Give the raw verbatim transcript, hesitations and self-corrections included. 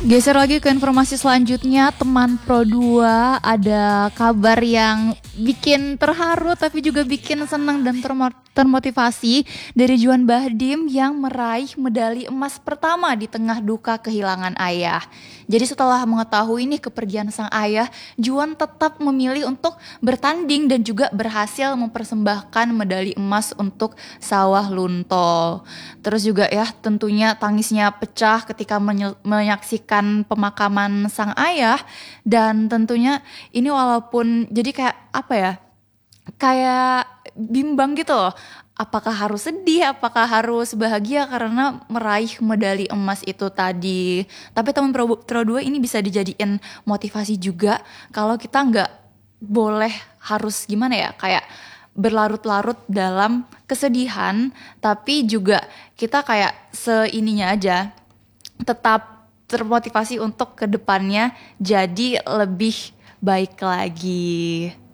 Geser lagi ke informasi selanjutnya, teman Pro dua ada kabar yang bikin terharu tapi juga bikin senang dan termo- termotivasi dari Juan Bahdim yang meraih medali emas pertama di tengah duka kehilangan ayah. Jadi setelah mengetahui nih kepergian sang ayah, Juan tetap memilih untuk bertanding dan juga berhasil mempersembahkan medali emas untuk Sawah Lunto. Terus juga ya tentunya tangisnya pecah ketika menye- menyaksikan pemakaman sang ayah, dan tentunya ini walaupun jadi kayak apa ya, kayak bimbang gitu loh. Apakah harus sedih, apakah harus bahagia karena meraih medali emas itu tadi. Tapi teman Pro, Pro dua ini bisa dijadiin motivasi juga kalau kita nggak boleh harus gimana ya, kayak berlarut-larut dalam kesedihan, tapi juga kita kayak seininya aja tetap termotivasi untuk kedepannya jadi lebih baik lagi.